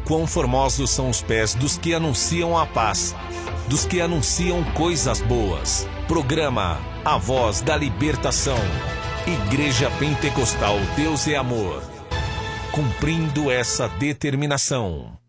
Quão formosos são os pés dos que anunciam a paz, dos que anunciam coisas boas. Programa A Voz da Libertação. Igreja Pentecostal Deus é Amor. Cumprindo essa determinação.